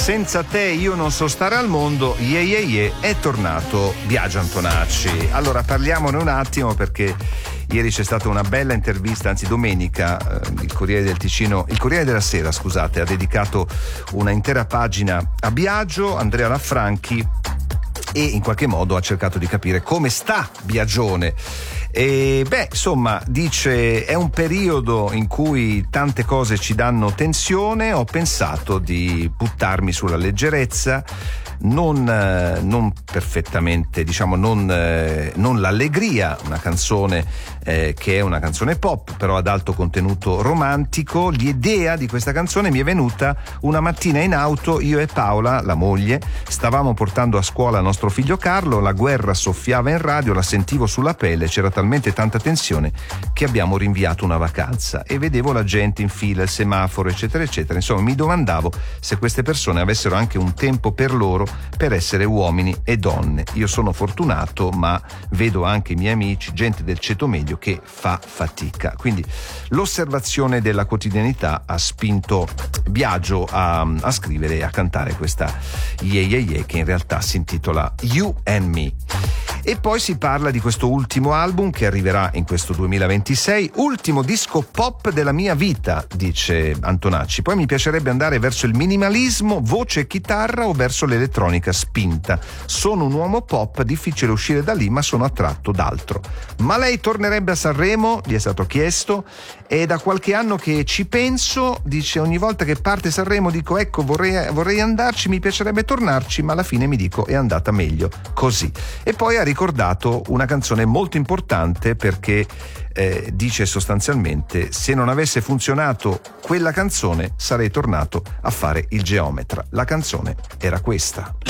senza te io non so stare al mondo, è tornato Biagio Antonacci. Allora parliamone un attimo, perché ieri c'è stata una bella intervista, anzi domenica, il Corriere del Ticino, il Corriere della Sera, scusate, ha dedicato una intera pagina a Biagio, Andrea Lanfranchi, e in qualche modo ha cercato di capire come sta Biagione. E insomma, dice: è un periodo in cui tante cose ci danno tensione, ho pensato di buttarmi sulla leggerezza, non perfettamente, diciamo, non l'allegria, una canzone che è una canzone pop però ad alto contenuto romantico. L'idea di questa canzone mi è venuta una mattina in auto, io e Paola, la moglie, stavamo portando a scuola nostro figlio Carlo, la guerra soffiava in radio, la sentivo sulla pelle, c'era talmente tanta tensione che abbiamo rinviato una vacanza e vedevo la gente in fila, il semaforo, eccetera eccetera. Insomma, mi domandavo se queste persone avessero anche un tempo per loro, per essere uomini e donne. Io sono fortunato, ma vedo anche i miei amici, gente del ceto medio, che fa fatica. Quindi l'osservazione della quotidianità ha spinto Biagio a scrivere e a cantare questa che in realtà si intitola You and Me. E poi si parla di questo ultimo album che arriverà in questo 2026, ultimo disco pop della mia vita, dice Antonacci. Poi mi piacerebbe andare verso il minimalismo, voce e chitarra, o verso l'elettronica spinta. Sono un uomo pop, difficile uscire da lì, ma sono attratto d'altro. Ma lei tornerebbe a Sanremo? Gli è stato chiesto. È da qualche anno che ci penso, dice, ogni volta che parte Sanremo dico ecco vorrei andarci, mi piacerebbe tornarci, ma alla fine mi dico è andata meglio così. E poi ha ricordato una canzone molto importante, perché dice sostanzialmente: se non avesse funzionato quella canzone sarei tornato a fare il geometra. La canzone era questa.